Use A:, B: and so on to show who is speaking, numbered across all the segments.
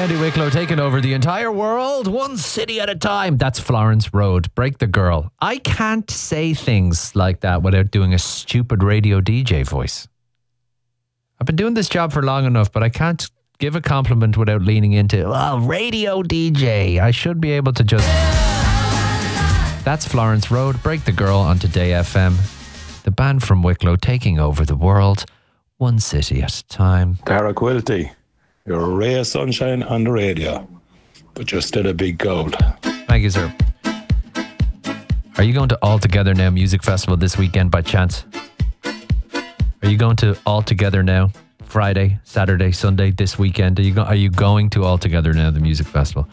A: Andy Wicklow taking over the entire world, one city at a time. That's Florence Road, Break the Girl. I can't say things like that without doing a stupid radio DJ voice. I've been doing this job for long enough, but I can't give a compliment without leaning into, well, radio DJ. I should be able to just... That's Florence Road, Break the Girl on Today FM. The band from Wicklow taking over the world, one city at a time.
B: Tara Quilty, you're a ray of sunshine on the radio, but you're still a big gold.
A: Thank you, sir. Are you going to All Together Now Music Festival this weekend by chance? Are you going to All Together Now Friday, Saturday, Sunday, this weekend? Are you going to All Together Now, the music festival?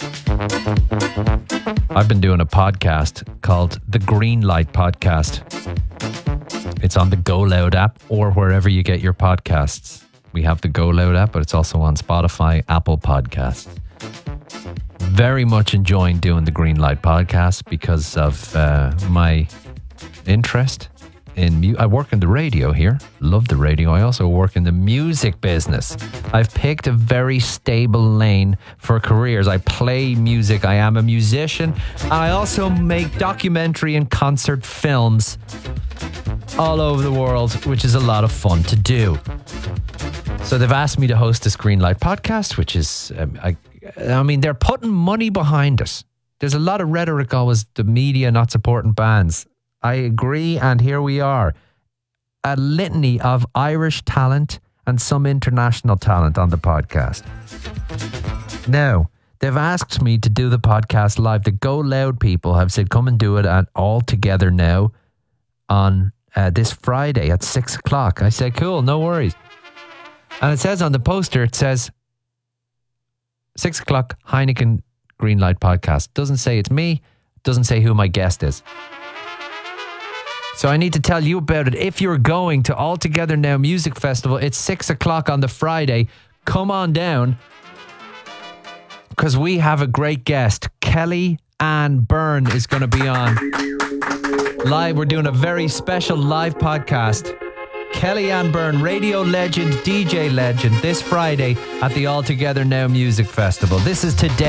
A: I've been doing a podcast called The Green Light Podcast. It's on the Go Loud app or wherever you get your podcasts. We have the Go Loud app, but it's also on Spotify, Apple Podcasts. Very much enjoying doing the Green Light Podcast because of my interest in I work in the radio here. Love the radio. I also work in the music business. I've picked a very stable lane for careers. I play music. I am a musician. I also make documentary and concert films all over the world, which is a lot of fun to do. So they've asked me to host this Green Light Podcast, which is, I mean, they're putting money behind it. There's a lot of rhetoric always, the media not supporting bands. I agree, and here we are. A litany of Irish talent and some international talent on the podcast. Now, they've asked me to do the podcast live. The Go Loud people have said, come and do it at All Together Now on this Friday at 6 o'clock. I said, cool, no worries. And it says on the poster, it says 6 o'clock, Heineken Green Light Podcast. Doesn't say it's me, doesn't say who my guest is. So I need to tell you about it. If you're going to All Together Now Music Festival, it's 6 o'clock on the Friday. Come on down, because we have a great guest. Kelly Ann Byrne is going to be on live. We're doing a very special live podcast. Kelly Ann Byrne, radio legend, DJ legend, this Friday at the All Together Now Music Festival. This is Today.